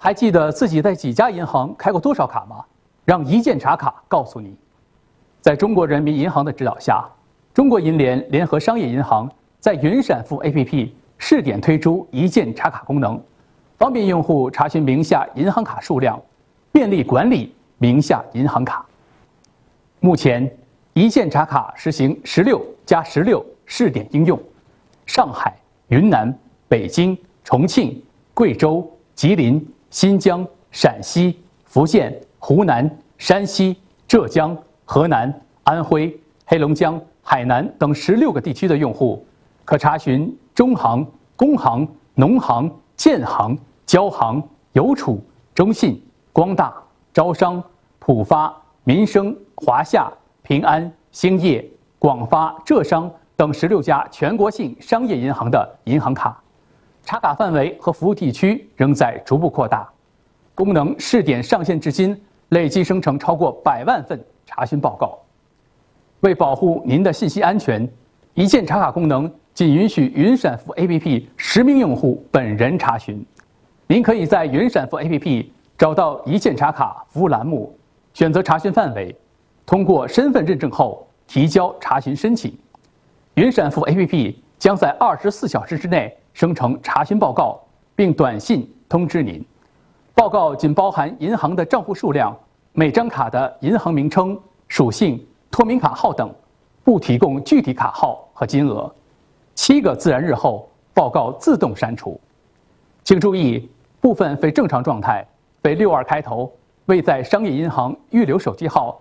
还记得自己在几家银行开过多少卡吗？让一键查卡告诉你。在中国人民银行的指导下，中国银联联合商业银行在云闪付 APP 试点推出一键查卡功能，方便用户查询名下银行卡数量，便利管理名下银行卡。目前，一键查卡实行16+16试点应用，上海、云南、北京、重庆、贵州、吉林、新疆、陕西、福建、湖南、山西、浙江、河南、安徽、黑龙江、海南等16个地区的用户，可查询中行、工行、农行、建行、交行、邮储、中信、光大、招商、浦发、民生、华夏、平安、兴业、广发、浙商等16家全国性商业银行的银行卡。查卡范围和服务地区仍在逐步扩大，功能试点上线至今，累计生成超过100万份查询报告。为保护您的信息安全，一键查卡功能仅允许云闪付 APP 实名用户本人查询。您可以在云闪付 APP 找到一键查卡服务栏目，选择查询范围，通过身份认证后提交查询申请。云闪付 APP 将在24小时之内生成查询报告，并短信通知您。报告仅包含银行的账户数量、每张卡的银行名称、属性、托名卡号等，不提供具体卡号和金额。7个自然日后，报告自动删除。请注意，部分非正常状态、非62开头、未在商业银行预留手机号